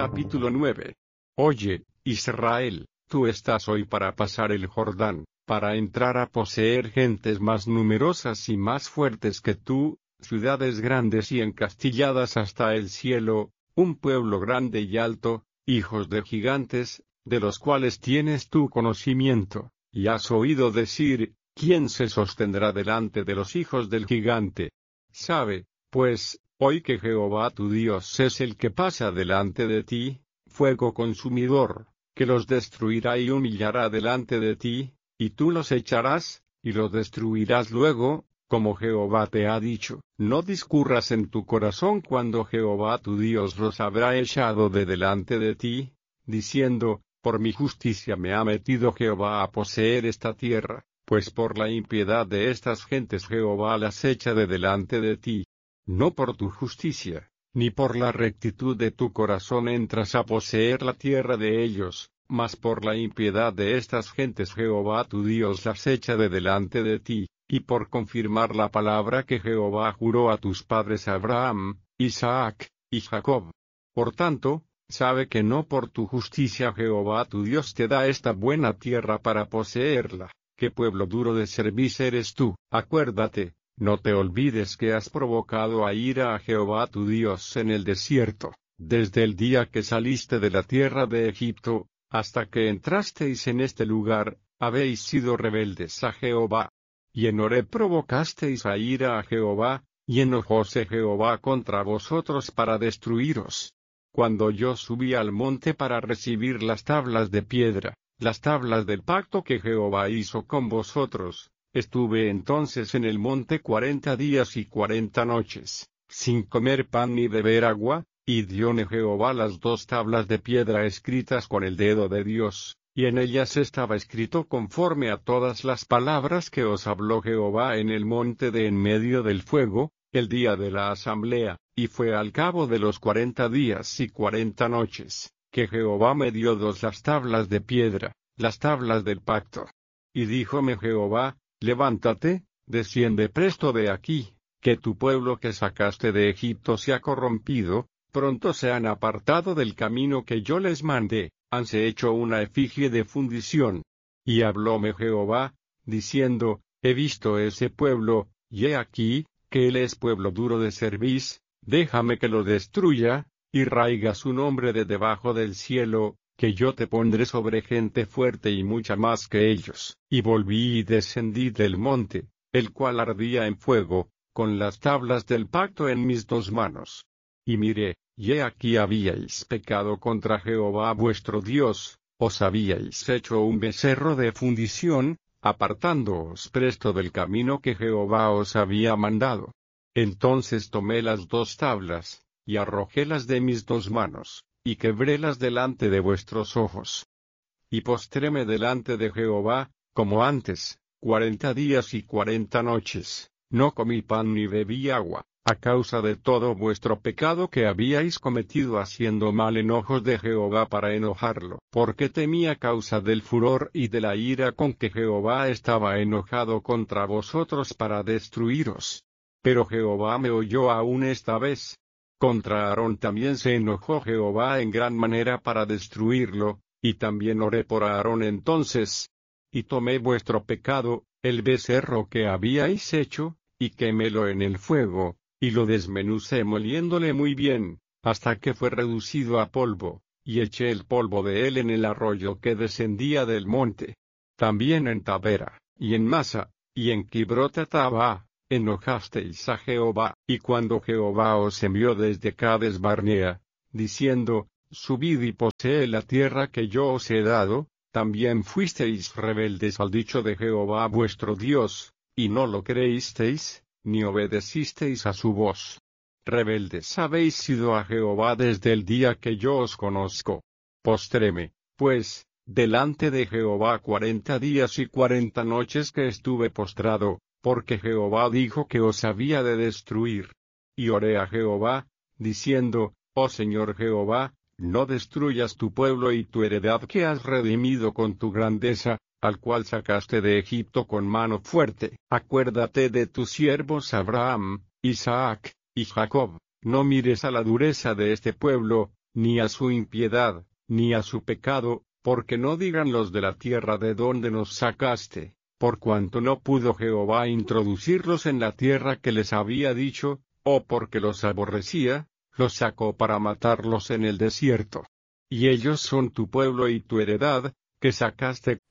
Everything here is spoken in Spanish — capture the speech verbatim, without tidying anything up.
Capítulo nueve. Oye, Israel, tú estás hoy para pasar el Jordán, para entrar a poseer gentes más numerosas y más fuertes que tú, ciudades grandes y encastilladas hasta el cielo, un pueblo grande y alto, hijos de gigantes, de los cuales tienes tu conocimiento, y has oído decir, ¿quién se sostendrá delante de los hijos del gigante? Sabe, pues, hoy que Jehová tu Dios es el que pasa delante de ti, fuego consumidor, que los destruirá y humillará delante de ti, y tú los echarás, y los destruirás luego, como Jehová te ha dicho. No discurras en tu corazón cuando Jehová tu Dios los habrá echado de delante de ti, diciendo, por mi justicia me ha metido Jehová a poseer esta tierra, pues por la impiedad de estas gentes Jehová las echa de delante de ti. No por tu justicia, ni por la rectitud de tu corazón entras a poseer la tierra de ellos, mas por la impiedad de estas gentes Jehová tu Dios las echa de delante de ti, y por confirmar la palabra que Jehová juró a tus padres Abraham, Isaac, y Jacob. Por tanto, sabe que no por tu justicia Jehová tu Dios te da esta buena tierra para poseerla, que pueblo duro de cerviz eres tú. Acuérdate, no te olvides que has provocado a ira a Jehová tu Dios en el desierto, desde el día que saliste de la tierra de Egipto, hasta que entrasteis en este lugar, habéis sido rebeldes a Jehová. Y en Horeb provocasteis a ira a Jehová, y enojóse Jehová contra vosotros para destruiros. Cuando yo subí al monte para recibir las tablas de piedra, las tablas del pacto que Jehová hizo con vosotros, estuve entonces en el monte cuarenta días y cuarenta noches, sin comer pan ni beber agua, y dióme Jehová las dos tablas de piedra escritas con el dedo de Dios, y en ellas estaba escrito conforme a todas las palabras que os habló Jehová en el monte de en medio del fuego, el día de la asamblea, y fue al cabo de los cuarenta días y cuarenta noches, que Jehová me dio dos las tablas de piedra, las tablas del pacto. Y díjome Jehová, levántate, desciende presto de aquí, que tu pueblo que sacaste de Egipto se ha corrompido, pronto se han apartado del camino que yo les mandé, hanse hecho una efigie de fundición. Y hablóme Jehová, diciendo, he visto ese pueblo, y he aquí, que él es pueblo duro de cerviz, déjame que lo destruya, y raiga su nombre de debajo del cielo, que yo te pondré sobre gente fuerte y mucha más que ellos. Y volví y descendí del monte, el cual ardía en fuego, con las tablas del pacto en mis dos manos. Y miré, y he aquí habíais pecado contra Jehová vuestro Dios, os habíais hecho un becerro de fundición, apartándoos presto del camino que Jehová os había mandado. Entonces tomé las dos tablas, y arrojélas de mis dos manos, y quebrélas delante de vuestros ojos. Y postréme delante de Jehová, como antes, cuarenta días y cuarenta noches, no comí pan ni bebí agua, a causa de todo vuestro pecado que habíais cometido haciendo mal en ojos de Jehová para enojarlo, porque temía causa del furor y de la ira con que Jehová estaba enojado contra vosotros para destruiros. Pero Jehová me oyó aún esta vez. Contra Aarón también se enojó Jehová en gran manera para destruirlo, y también oré por Aarón entonces. Y tomé vuestro pecado, el becerro que habíais hecho, y quemélo en el fuego, y lo desmenucé moliéndole muy bien, hasta que fue reducido a polvo, y eché el polvo de él en el arroyo que descendía del monte. También en Tabera, y en Masa, y en Kibrot-Tabá, enojasteis a Jehová, y cuando Jehová os envió desde Cades Barnea, diciendo, subid y posee la tierra que yo os he dado, también fuisteis rebeldes al dicho de Jehová vuestro Dios, y no lo creísteis, ni obedecisteis a su voz. Rebeldes habéis sido a Jehová desde el día que yo os conozco. Postréme, pues, delante de Jehová cuarenta días y cuarenta noches que estuve postrado, porque Jehová dijo que os había de destruir. Y oré a Jehová, diciendo, oh Señor Jehová, no destruyas tu pueblo y tu heredad que has redimido con tu grandeza, al cual sacaste de Egipto con mano fuerte. Acuérdate de tus siervos Abraham, Isaac, y Jacob, no mires a la dureza de este pueblo, ni a su impiedad, ni a su pecado, porque no digan los de la tierra de donde nos sacaste, por cuanto no pudo Jehová introducirlos en la tierra que les había dicho, o porque los aborrecía, los sacó para matarlos en el desierto. Y ellos son tu pueblo y tu heredad, que sacaste